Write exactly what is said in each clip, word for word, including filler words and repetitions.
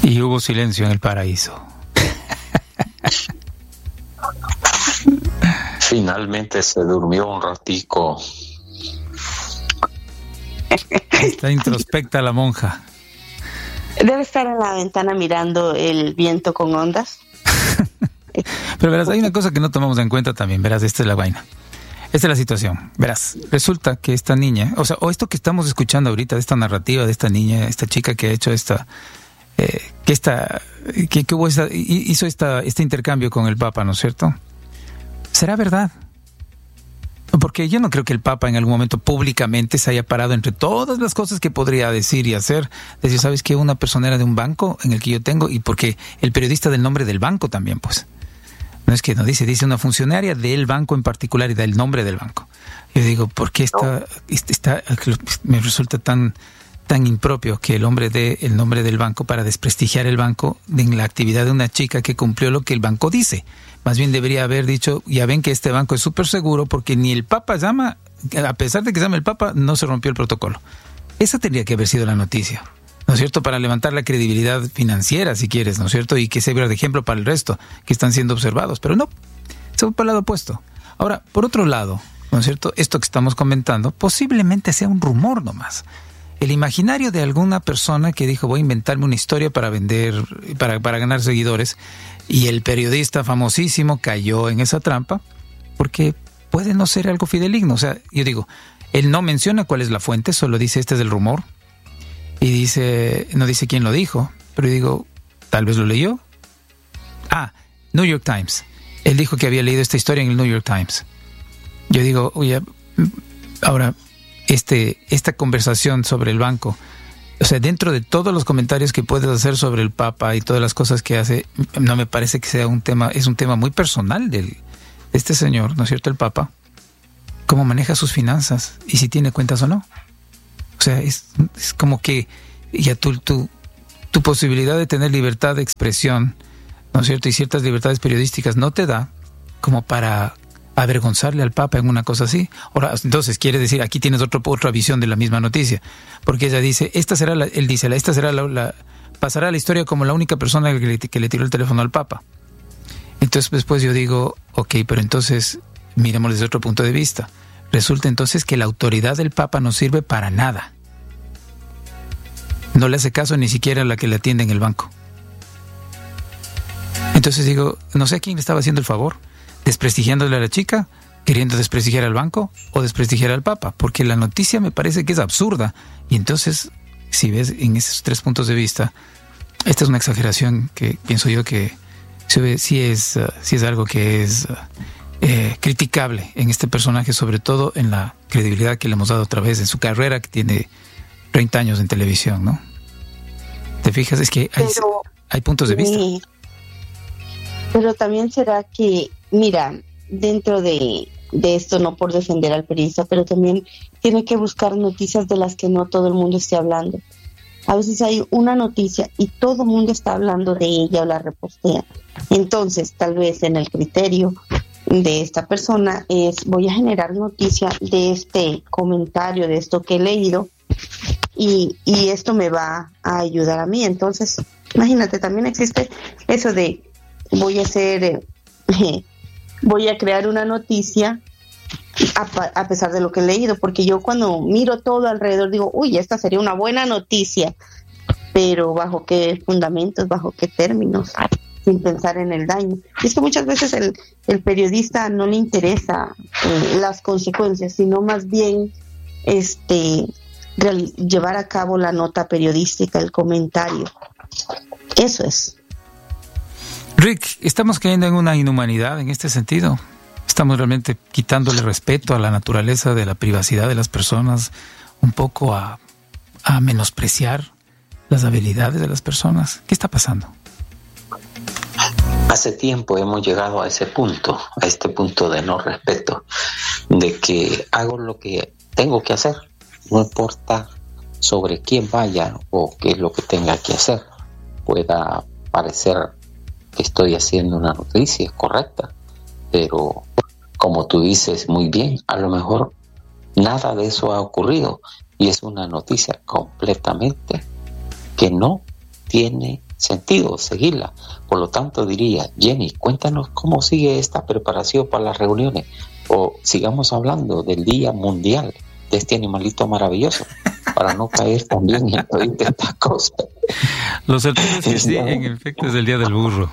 Y hubo silencio en el paraíso. Finalmente se durmió un ratico. Está introspecta la monja. Debe estar en la ventana mirando el viento con ondas. Pero verás, hay una cosa que no tomamos en cuenta también. Verás, esta es la vaina. Esta es la situación. Verás, resulta que esta niña, o sea, o esto que estamos escuchando ahorita, de esta narrativa de esta niña, esta chica que ha hecho esta, eh, que esta, que, que hubo esta, hizo esta, este intercambio con el Papa, ¿no es cierto? ¿Será verdad? Porque yo no creo que el Papa en algún momento públicamente se haya parado entre todas las cosas que podría decir y hacer. Decir, ¿sabes qué? Una persona era de un banco en el que yo tengo, y porque el periodista del nombre del banco también, pues. No es que no dice, dice una funcionaria del banco en particular y da el nombre del banco. Yo digo, ¿por qué está, está, me resulta tan, tan impropio que el hombre dé el nombre del banco para desprestigiar el banco en la actividad de una chica que cumplió lo que el banco dice? Más bien debería haber dicho, ya ven que este banco es súper seguro porque ni el Papa llama, a pesar de que llama el Papa, no se rompió el protocolo. Esa tendría que haber sido la noticia, ¿no es cierto? Para levantar la credibilidad financiera, si quieres, ¿no es cierto? Y que sirva de ejemplo para el resto que están siendo observados. Pero no, se va para el lado opuesto. Ahora, por otro lado, ¿no es cierto? Esto que estamos comentando posiblemente sea un rumor nomás. El imaginario de alguna persona que dijo, voy a inventarme una historia para vender, para, para ganar seguidores, y el periodista famosísimo cayó en esa trampa, porque puede no ser algo fidedigno. O sea, yo digo, él no menciona cuál es la fuente, solo dice, este es el rumor. Y dice, no dice quién lo dijo, pero digo, tal vez lo leyó. Ah, New York Times. Él dijo que había leído esta historia en el New York Times. Yo digo, oye, ahora, este, esta conversación sobre el banco, o sea, dentro de todos los comentarios que puedes hacer sobre el Papa y todas las cosas que hace, no me parece que sea un tema, es un tema muy personal del, de este señor, ¿no es cierto? El Papa, cómo maneja sus finanzas y si tiene cuentas o no. O sea, es, es como que ya tu, tu, tu posibilidad de tener libertad de expresión, ¿no es cierto? Y ciertas libertades periodísticas no te da como para avergonzarle al Papa en una cosa así. Ahora, entonces quiere decir, aquí tienes otro, otra visión de la misma noticia, porque ella dice, esta será la, él dice, esta será la, la, pasará a la historia como la única persona que le, que le tiró el teléfono al Papa. Entonces después yo digo, ok, pero entonces miremos desde otro punto de vista. Resulta entonces que la autoridad del Papa no sirve para nada. No le hace caso ni siquiera a la que le atiende en el banco. Entonces digo, no sé a quién le estaba haciendo el favor, desprestigiándole a la chica, queriendo desprestigiar al banco o desprestigiar al Papa, porque la noticia me parece que es absurda. Y entonces, si ves en esos tres puntos de vista, esta es una exageración que pienso yo que sí es, uh, sí es algo que es uh, eh, criticable en este personaje, sobre todo en la credibilidad que le hemos dado otra vez en su carrera, que tiene treinta años en televisión, ¿no? ¿Te fijas? Es que hay, pero, hay puntos de vista. Sí. Pero también será que, mira, dentro de, de esto, no por defender al periodista, pero también tiene que buscar noticias de las que no todo el mundo esté hablando. A veces hay una noticia y todo el mundo está hablando de ella o la repostea. Entonces, tal vez en el criterio de esta persona es, voy a generar noticia de este comentario, de esto que he leído, y, y esto me va a ayudar a mí. Entonces, imagínate, también existe eso de, voy a hacer, eh, voy a crear una noticia a, a pesar de lo que he leído, porque yo cuando miro todo alrededor digo, uy, esta sería una buena noticia, pero ¿bajo qué fundamentos, bajo qué términos? Sin pensar en el daño. Y es que muchas veces el, el periodista no le interesa eh, las consecuencias, sino más bien este real, llevar a cabo la nota periodística, el comentario. Eso es. Rick, ¿estamos cayendo en una inhumanidad en este sentido? ¿Estamos realmente quitándole respeto a la naturaleza de la privacidad de las personas, un poco a, a menospreciar las habilidades de las personas? ¿Qué está pasando? Hace tiempo hemos llegado a ese punto, a este punto de no respeto, de que hago lo que tengo que hacer, no importa sobre quién vaya o qué es lo que tenga que hacer. Pueda parecer que estoy haciendo una noticia correcta, pero como tú dices muy bien, a lo mejor nada de eso ha ocurrido y es una noticia completamente que no tiene sentido seguirla. Por lo tanto diría, Jenny, cuéntanos cómo sigue esta preparación para las reuniones, o sigamos hablando del Día Mundial de este animalito maravilloso, para no caer también en todas estas cosas. Lo cierto es que sí, en efecto es el Día del Burro.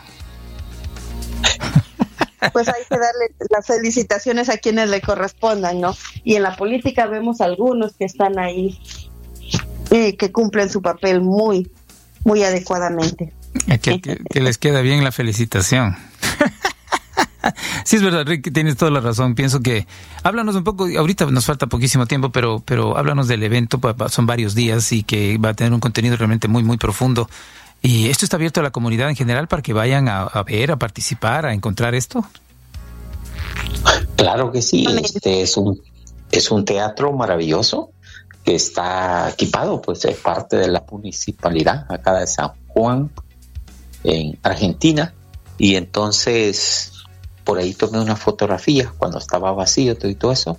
Pues hay que darle las felicitaciones a quienes le correspondan, ¿no? Y en la política vemos algunos que están ahí y que cumplen su papel muy, muy adecuadamente. Que, que, que les queda bien la felicitación. Sí, es verdad, Rick, tienes toda la razón. Pienso que, háblanos un poco, ahorita nos falta poquísimo tiempo, pero, pero háblanos del evento, son varios días y que va a tener un contenido realmente muy, muy profundo. ¿Y esto está abierto a la comunidad en general para que vayan a, a ver, a participar, a encontrar esto? Claro que sí. Este es un es un teatro maravilloso que está equipado, pues es parte de la municipalidad acá de San Juan, en Argentina, y entonces por ahí tomé unas fotografías cuando estaba vacío todo y todo eso,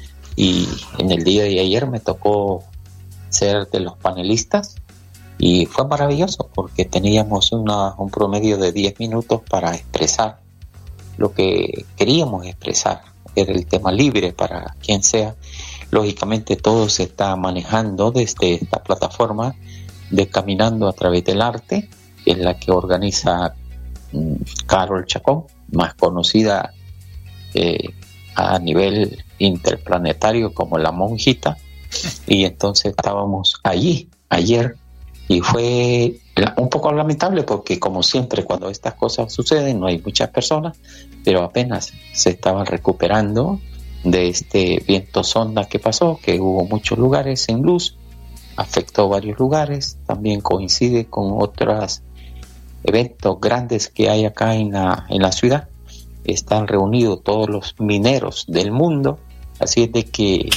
y en el día de ayer me tocó ser de los panelistas. Y fue maravilloso porque teníamos una, un promedio de diez minutos para expresar lo que queríamos expresar. Era el tema libre para quien sea. Lógicamente todo se está manejando desde esta plataforma de Caminando a través del arte, que es la que organiza um, Carol Chacón, más conocida eh, a nivel interplanetario como La Monjita. Y entonces estábamos allí ayer. Y fue un poco lamentable porque, como siempre, cuando estas cosas suceden, no hay muchas personas, pero apenas se estaban recuperando de este viento sonda que pasó, que hubo muchos lugares sin luz, afectó varios lugares, también coincide con otros eventos grandes que hay acá en la, en la ciudad. Están reunidos todos los mineros del mundo, así es de que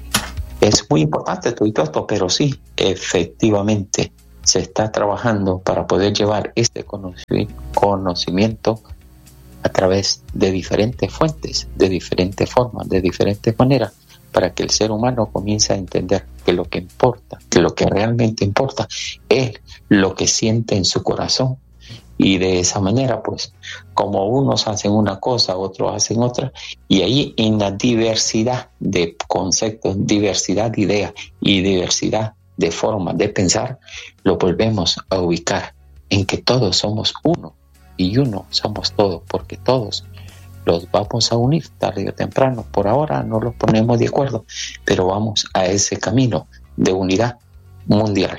es muy importante todo esto, pero sí, efectivamente, se está trabajando para poder llevar este conocimiento a través de diferentes fuentes, de diferentes formas, de diferentes maneras, para que el ser humano comience a entender que lo que importa, que lo que realmente importa es lo que siente en su corazón. Y de esa manera, pues, como unos hacen una cosa, otros hacen otra, y ahí en la diversidad de conceptos, diversidad de ideas y diversidad de formas de pensar, lo volvemos a ubicar en que todos somos uno, y uno somos todos, porque todos los vamos a unir tarde o temprano. Por ahora no los ponemos de acuerdo, pero vamos a ese camino de unidad mundial.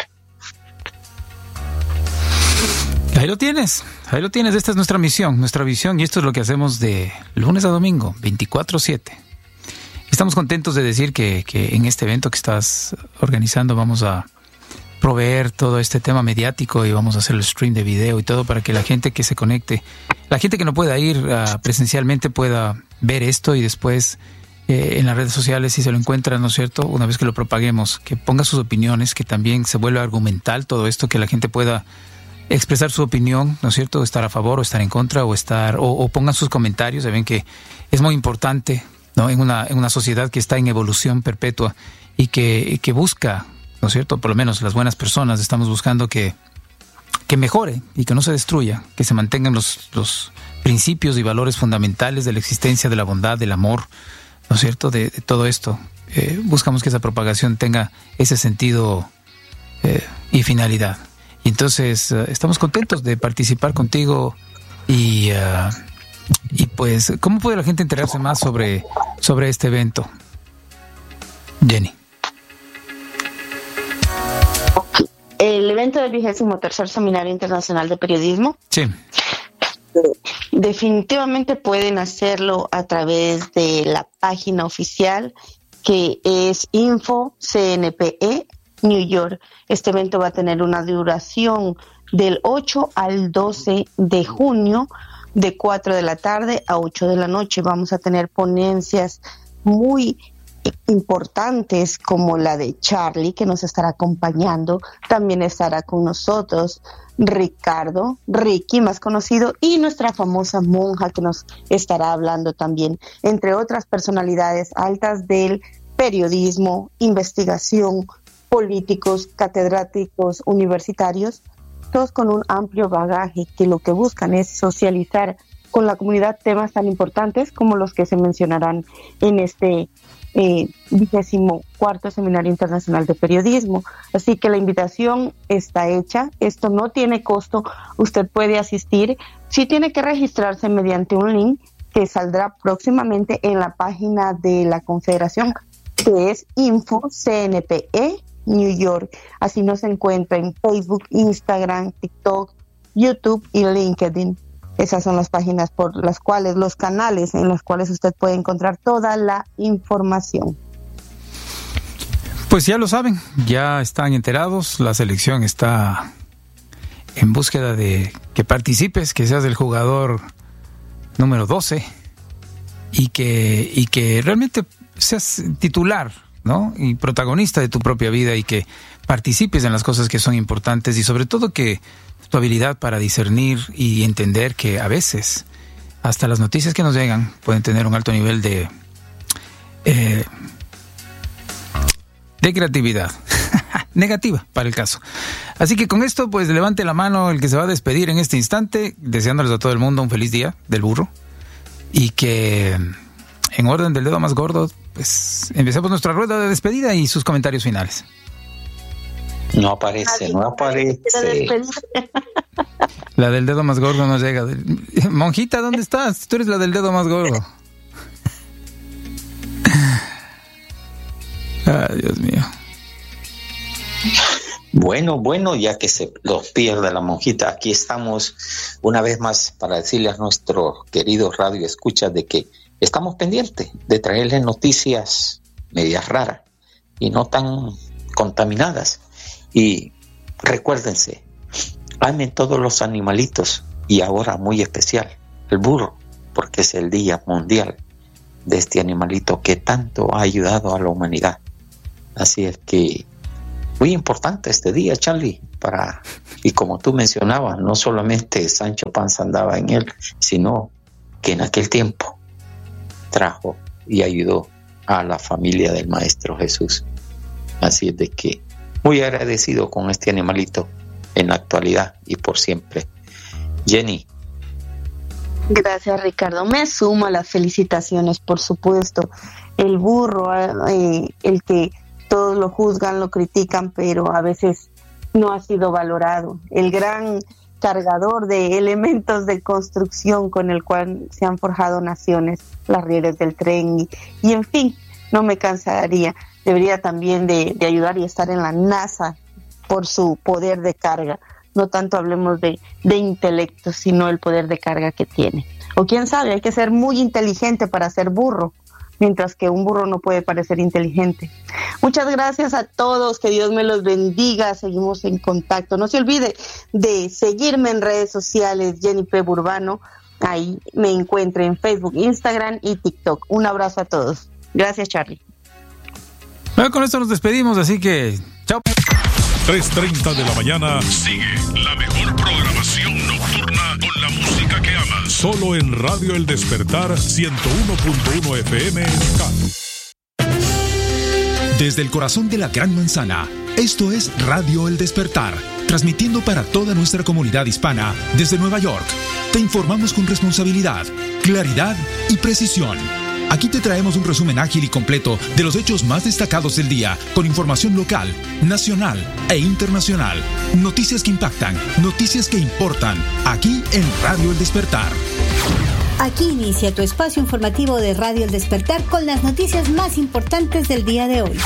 Ahí lo tienes, ahí lo tienes, esta es nuestra misión, nuestra visión, y esto es lo que hacemos de lunes a domingo, veinticuatro siete. Estamos contentos de decir que, que en este evento que estás organizando vamos a proveer todo este tema mediático y vamos a hacer el stream de video y todo para que la gente que se conecte, la gente que no pueda ir uh, presencialmente pueda ver esto y después eh, en las redes sociales, si se lo encuentran, ¿no es cierto?, una vez que lo propaguemos, que ponga sus opiniones, que también se vuelva argumental todo esto, que la gente pueda expresar su opinión, ¿no es cierto?, estar a favor o estar en contra o estar o, o pongan sus comentarios. Saben que es muy importante, ¿no?, en una en una sociedad que está en evolución perpetua y que, que busca, ¿no es cierto?, por lo menos las buenas personas estamos buscando que, que mejore y que no se destruya, que se mantengan los, los principios y valores fundamentales de la existencia, de la bondad, del amor, ¿no es cierto?, de, de todo esto. Eh, buscamos que esa propagación tenga ese sentido eh, y finalidad. Y entonces uh, estamos contentos de participar contigo y, uh, y pues, ¿cómo puede la gente enterarse más sobre, sobre este evento? Jenny. El evento del vigésimo tercer Seminario Internacional de Periodismo. Sí. Definitivamente pueden hacerlo a través de la página oficial que es Info C N P E New York. Este evento va a tener una duración del ocho al doce de junio, de cuatro de la tarde a ocho de la noche. Vamos a tener ponencias muy importantes como la de Charlie, que nos estará acompañando. También estará con nosotros Ricardo, Ricky más conocido, y nuestra famosa monja que nos estará hablando también, entre otras personalidades altas del periodismo, investigación, políticos, catedráticos universitarios todos con un amplio bagaje que lo que buscan es socializar con la comunidad temas tan importantes como los que se mencionarán en este vigésimo eh, cuarto Seminario Internacional de Periodismo. Así que la invitación está hecha, esto no tiene costo, usted puede asistir, sí tiene que registrarse mediante un link que saldrá próximamente en la página de la Confederación, que es Info C N P E New York. Así nos encuentra en Facebook, Instagram, TikTok, YouTube y LinkedIn. Esas son las páginas por las cuales, los canales en los cuales usted puede encontrar toda la información. Pues ya lo saben, ya están enterados, la selección está en búsqueda de que participes, que seas el jugador número doce y que, y que realmente seas titular, ¿no? Y protagonista de tu propia vida y que participes en las cosas que son importantes y sobre todo que tu habilidad para discernir y entender que a veces hasta las noticias que nos llegan pueden tener un alto nivel de eh, de creatividad negativa para el caso. Así que con esto pues levante la mano el que se va a despedir en este instante, deseándoles a todo el mundo un feliz día del burro y que en orden del dedo más gordo pues empecemos nuestra rueda de despedida y sus comentarios finales. No aparece, no aparece. La del dedo más gordo no llega. Monjita, ¿dónde estás? Tú eres la del dedo más gordo. Ay, Dios mío. Bueno, bueno, ya que se los pierde la monjita, aquí estamos una vez más para decirle a nuestros queridos radio escuchas de que estamos pendientes de traerles noticias medias raras y no tan contaminadas. Y recuérdense, amen todos los animalitos y ahora muy especial el burro, porque es el día mundial de este animalito que tanto ha ayudado a la humanidad. Así es que muy importante este día, Charlie, para, y como tú mencionabas, no solamente Sancho Panza andaba en él, sino que en aquel tiempo trajo y ayudó a la familia del Maestro Jesús. Así es de que muy agradecido con este animalito en la actualidad y por siempre. Jenny. Gracias, Ricardo. Me sumo a las felicitaciones, por supuesto. El burro, eh, el que todos lo juzgan, lo critican, pero a veces no ha sido valorado. El gran cargador de elementos de construcción con el cual se han forjado naciones, las rieles del tren y, y en fin, no me cansaría. Debería también de, de ayudar y estar en la NASA por su poder de carga. No tanto hablemos de, de intelecto, sino el poder de carga que tiene. O quién sabe, hay que ser muy inteligente para ser burro, mientras que un burro no puede parecer inteligente. Muchas gracias a todos, que Dios me los bendiga, seguimos en contacto. No se olvide de seguirme en redes sociales, Jenny P. Burbano, ahí me encuentro en Facebook, Instagram y TikTok. Un abrazo a todos. Gracias, Charlie. Bueno, con esto nos despedimos, así que chao. tres treinta de la mañana sigue la mejor programación nocturna con la música que amas. Solo en Radio El Despertar ciento uno punto uno F M Cali. Desde el corazón de la Gran Manzana, esto es Radio El Despertar, transmitiendo para toda nuestra comunidad hispana desde Nueva York. Te informamos con responsabilidad, claridad y precisión. Aquí te traemos un resumen ágil y completo de los hechos más destacados del día, con información local, nacional e internacional. Noticias que impactan, noticias que importan, aquí en Radio El Despertar. Aquí inicia tu espacio informativo de Radio El Despertar con las noticias más importantes del día de hoy.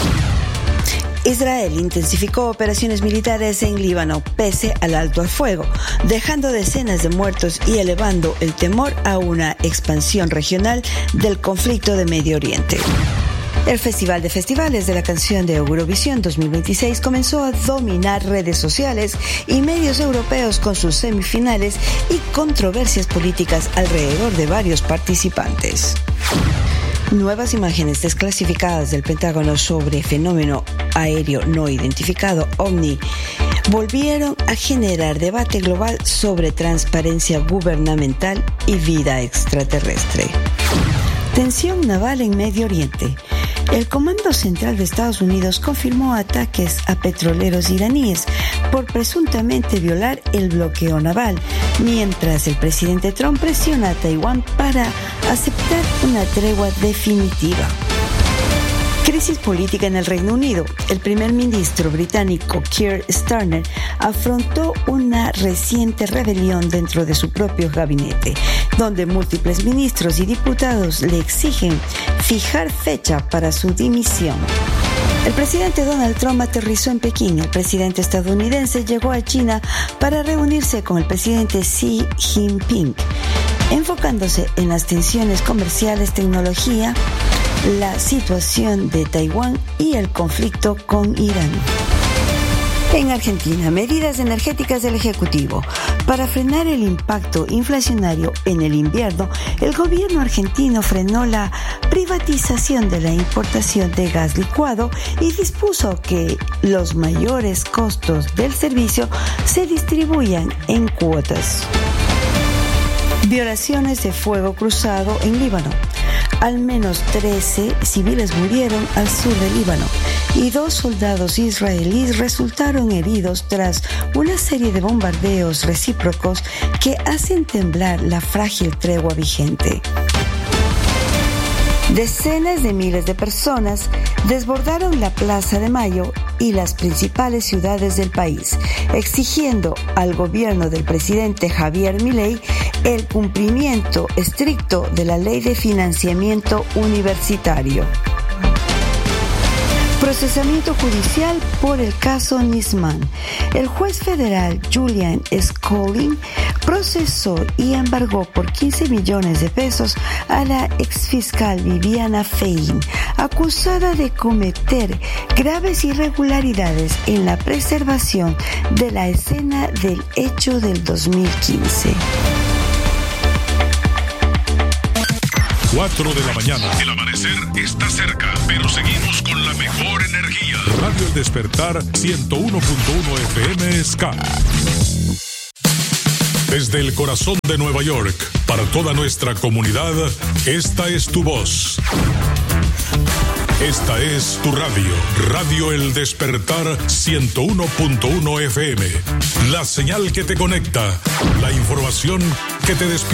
Israel intensificó operaciones militares en Líbano pese al alto al fuego, dejando decenas de muertos y elevando el temor a una expansión regional del conflicto de Medio Oriente. El Festival de Festivales de la Canción de Eurovisión dos mil veintiséis comenzó a dominar redes sociales y medios europeos con sus semifinales y controversias políticas alrededor de varios participantes. Nuevas imágenes desclasificadas del Pentágono sobre fenómeno aéreo no identificado OVNI volvieron a generar debate global sobre transparencia gubernamental y vida extraterrestre. Tensión naval en Medio Oriente. El Comando Central de Estados Unidos confirmó ataques a petroleros iraníes por presuntamente violar el bloqueo naval, mientras el presidente Trump presiona a Taiwán para aceptar una tregua definitiva. Crisis política en el Reino Unido. El primer ministro británico Keir Starmer afrontó una reciente rebelión dentro de su propio gabinete, donde múltiples ministros y diputados le exigen fijar fecha para su dimisión. El presidente Donald Trump aterrizó en Pekín. El presidente estadounidense llegó a China para reunirse con el presidente Xi Jinping, enfocándose en las tensiones comerciales, tecnología, la situación de Taiwán y el conflicto con Irán. En Argentina, medidas energéticas del Ejecutivo. Para frenar el impacto inflacionario en el invierno, el gobierno argentino frenó la privatización de la importación de gas licuado y dispuso que los mayores costos del servicio se distribuyan en cuotas. Violaciones de fuego cruzado en Líbano. Al menos trece civiles murieron al sur del Líbano y dos soldados israelíes resultaron heridos tras una serie de bombardeos recíprocos que hacen temblar la frágil tregua vigente. Decenas de miles de personas desbordaron la Plaza de Mayo y las principales ciudades del país, exigiendo al gobierno del presidente Javier Milei el cumplimiento estricto de la Ley de Financiamiento Universitario. Procesamiento judicial por el caso Nisman. El juez federal Julian Scully procesó y embargó por quince millones de pesos a la exfiscal Viviana Fein, acusada de cometer graves irregularidades en la preservación de la escena del hecho del dos mil quince. cuatro de la mañana. El amanecer está cerca, pero seguimos con la mejor energía. Radio El Despertar ciento uno punto uno F M Ska. Desde el corazón de Nueva York, para toda nuestra comunidad, esta es tu voz. Esta es tu radio, Radio El Despertar ciento uno punto uno F M. La señal que te conecta, la información que te despierta.